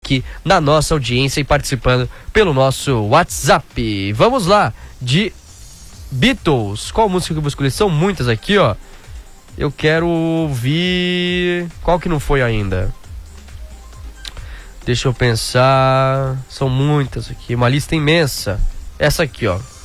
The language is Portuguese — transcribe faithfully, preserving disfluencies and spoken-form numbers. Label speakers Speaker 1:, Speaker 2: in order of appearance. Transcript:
Speaker 1: aqui na nossa audiência e participando pelo nosso WhatsApp. Vamos lá, de Beatles. Qual música que eu vou escolher? São muitas aqui, ó. Eu quero ouvir... Qual que não foi ainda? Deixa eu pensar... São muitas aqui, uma lista imensa. Essa aqui, ó.